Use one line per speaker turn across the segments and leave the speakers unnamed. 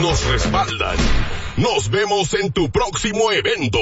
nos respaldan. Nos vemos en tu próximo evento.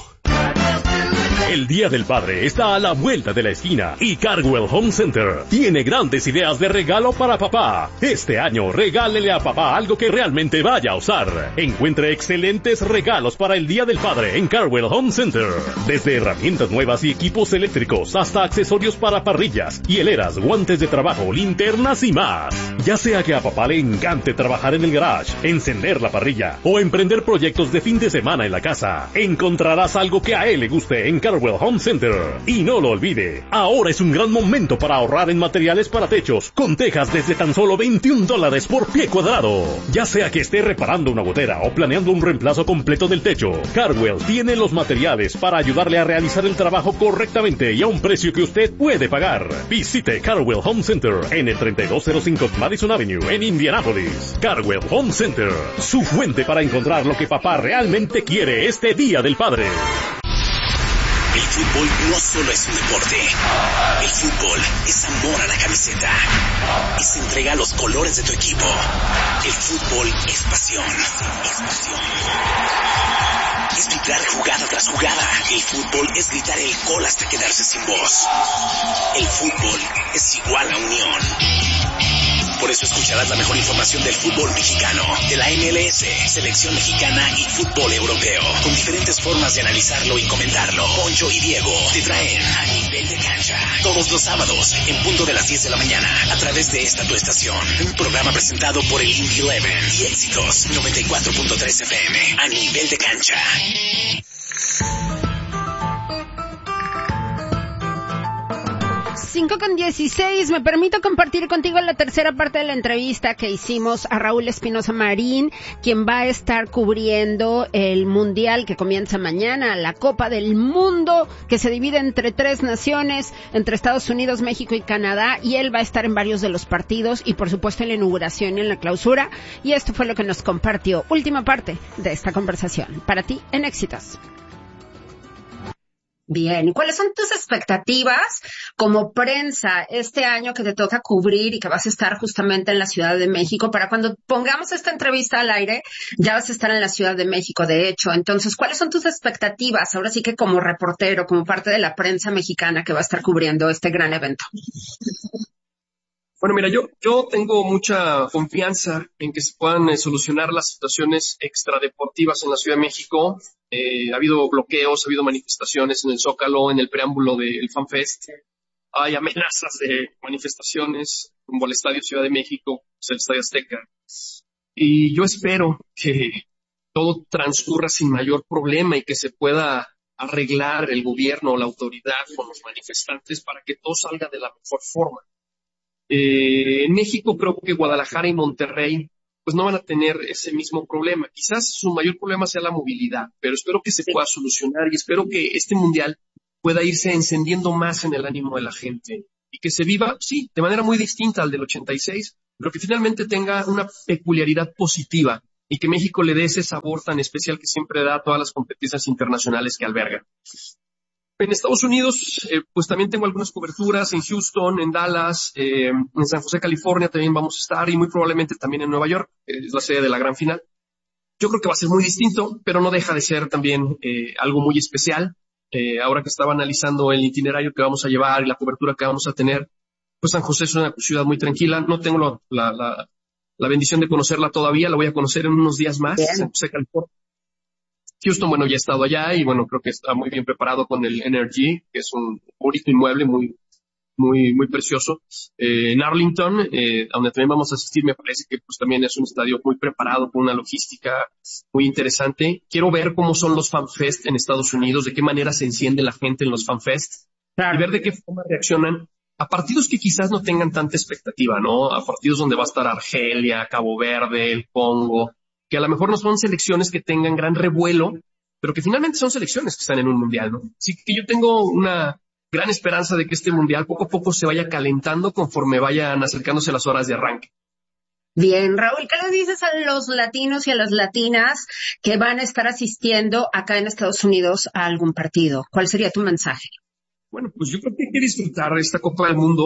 El Día del Padre está a la vuelta de la esquina y Carwell Home Center tiene grandes ideas de regalo para papá. Este año regálele a papá algo que realmente vaya a usar. Encuentre excelentes regalos para el Día del Padre en Carwell Home Center. Desde herramientas nuevas y equipos eléctricos hasta accesorios para parrillas, hieleras, guantes de trabajo, linternas y más. Ya sea que a papá le encante trabajar en el garage, encender la parrilla o emprender proyectos de fin de semana en la casa, encontrarás algo que a él le guste en Carwell Home Center. Y no lo olvide, ahora es un gran momento para ahorrar en materiales para techos, con tejas desde tan solo $21 por pie cuadrado. Ya sea que esté reparando una gotera o planeando un reemplazo completo del techo, Carwell tiene los materiales para ayudarle a realizar el trabajo correctamente y a un precio que usted puede pagar. Visite Carwell Home Center en el 3205 Madison Avenue en Indianápolis. Carwell Home Center, su fuente para encontrar lo que papá realmente quiere este Día del Padre.
El fútbol no solo es un deporte. El fútbol es amor a la camiseta. Es entrega a los colores de tu equipo. El fútbol es pasión. Es pasión. Es vibrar jugada tras jugada. El fútbol es gritar el gol hasta quedarse sin voz. El fútbol es igual a unión. Por eso escucharás la mejor información del fútbol mexicano, de la MLS, selección mexicana y fútbol europeo, con diferentes formas de analizarlo y comentarlo. Poncho y Diego te traen A Nivel de Cancha todos los sábados en punto de las 10 de la mañana a través de esta tu estación. Un programa presentado por el Indy 11 y Éxitos 94.3 FM. A Nivel de Cancha.
5:16, me permito compartir contigo la tercera parte de la entrevista que hicimos a Raúl Espinosa Marín, quien va a estar cubriendo el Mundial que comienza mañana, la Copa del Mundo, que se divide entre 3 naciones, entre Estados Unidos, México y Canadá, y él va a estar en varios de los partidos y por supuesto en la inauguración y en la clausura, y esto fue lo que nos compartió. Última parte de esta conversación, para ti en Éxitos. Bien, ¿y cuáles son tus expectativas como prensa este año que te toca cubrir y que vas a estar justamente en la Ciudad de México? Para cuando pongamos esta entrevista al aire, ya vas a estar en la Ciudad de México, de hecho. Entonces, ¿cuáles son tus expectativas ahora sí que como reportero, como parte de la prensa mexicana que va a estar cubriendo este gran evento?
Bueno, mira, yo tengo mucha confianza en que se puedan solucionar las situaciones extradeportivas en la Ciudad de México. Ha habido bloqueos, ha habido manifestaciones en el Zócalo, en el preámbulo del FanFest. Hay amenazas de manifestaciones como el Estadio Ciudad de México, el Estadio Azteca. Y yo espero que todo transcurra sin mayor problema y que se pueda arreglar el gobierno o la autoridad con los manifestantes para que todo salga de la mejor forma. En México creo que Guadalajara y Monterrey pues no van a tener ese mismo problema. Quizás su mayor problema sea la movilidad, pero espero que se pueda solucionar y espero que este mundial pueda irse encendiendo más en el ánimo de la gente y que se viva, sí, de manera muy distinta al del 86, pero que finalmente tenga una peculiaridad positiva y que México le dé ese sabor tan especial que siempre da a todas las competencias internacionales que alberga. En Estados Unidos, pues también tengo algunas coberturas en Houston, en Dallas, en San José, California también vamos a estar y muy probablemente también en Nueva York, es la sede de la gran final. Yo creo que va a ser muy distinto, pero no deja de ser también algo muy especial. Ahora que estaba analizando el itinerario que vamos a llevar y la cobertura que vamos a tener, pues San José es una ciudad muy tranquila. No tengo la bendición de conocerla todavía, la voy a conocer en unos días más, San José, California. Houston, bueno, ya he estado allá y bueno, creo que está muy bien preparado con el NRG, que es un bonito inmueble muy precioso. En Arlington, donde también vamos a asistir, me parece que pues también es un estadio muy preparado con una logística muy interesante. Quiero ver cómo son los FanFest en Estados Unidos, de qué manera se enciende la gente en los FanFest, claro, y ver de qué forma reaccionan a partidos que quizás no tengan tanta expectativa, ¿no? A partidos donde va a estar Argelia, Cabo Verde, el Congo, que a lo mejor no son selecciones que tengan gran revuelo, pero que finalmente son selecciones que están en un mundial, ¿no? Así que yo tengo una gran esperanza de que este mundial poco a poco se vaya calentando conforme vayan acercándose las horas de arranque.
Bien, Raúl, ¿qué les dices a los latinos y a las latinas que van a estar asistiendo acá en Estados Unidos a algún partido? ¿Cuál sería tu mensaje?
Bueno, pues yo creo que hay que disfrutar de esta Copa del Mundo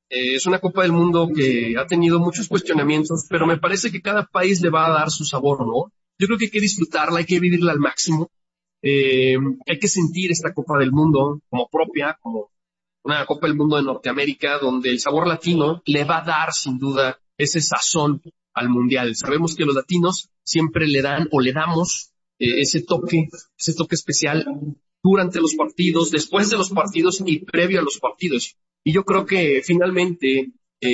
Es una Copa del Mundo que ha tenido muchos cuestionamientos, pero me parece que cada país le va a dar su sabor, ¿no? Yo creo que hay que disfrutarla, hay que vivirla al máximo. Hay que sentir esta Copa del Mundo como propia, como una Copa del Mundo de Norteamérica, donde el sabor latino le va a dar sin duda ese sazón al Mundial. Sabemos que los latinos siempre le dan o le damos ese toque especial durante los partidos, después de los partidos y previo a los partidos. Y yo creo que finalmente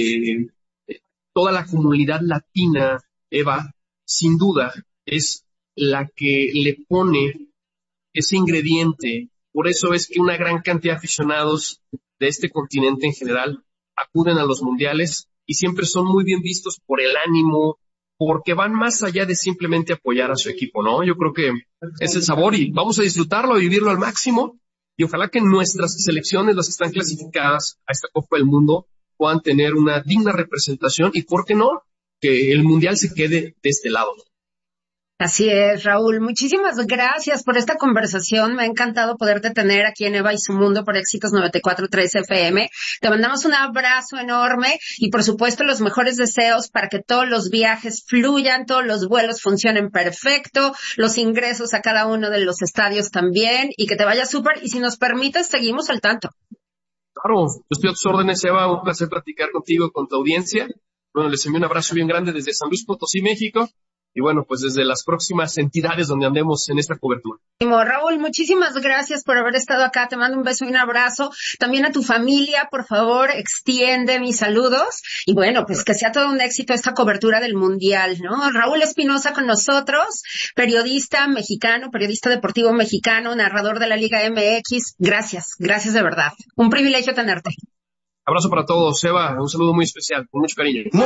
toda la comunidad latina, Eva, sin duda, es la que le pone ese ingrediente. Por eso es que una gran cantidad de aficionados de este continente en general acuden a los mundiales y siempre son muy bien vistos por el ánimo, porque van más allá de simplemente apoyar a su equipo, ¿no? Yo creo que es el sabor y vamos a disfrutarlo, a vivirlo al máximo y ojalá que nuestras selecciones, las que están clasificadas a esta Copa del Mundo, puedan tener una digna representación y, ¿por qué no?, que el mundial se quede de este lado.
Así es, Raúl. Muchísimas gracias por esta conversación. Me ha encantado poderte tener aquí en Eva y su Mundo por Éxitos 94.3 FM. Te mandamos un abrazo enorme y, por supuesto, los mejores deseos para que todos los viajes fluyan, todos los vuelos funcionen perfecto, los ingresos a cada uno de los estadios también y que te vaya súper. Y si nos permites, seguimos al tanto.
Claro, yo estoy a tus órdenes, Eva. Un placer platicar contigo, con tu audiencia. Bueno, les envío un abrazo bien grande desde San Luis Potosí, México. Y bueno, pues desde las próximas entidades donde andemos en esta cobertura.
Raúl, muchísimas gracias por haber estado acá. Te mando un beso y un abrazo. También a tu familia, por favor, extiende mis saludos. Y bueno, pues que sea todo un éxito esta cobertura del Mundial, ¿no? Raúl Espinosa con nosotros, periodista mexicano, periodista deportivo mexicano, narrador de la Liga MX. Gracias de verdad. Un privilegio tenerte.
Abrazo para todos, Eva. Un saludo muy especial, con mucho cariño.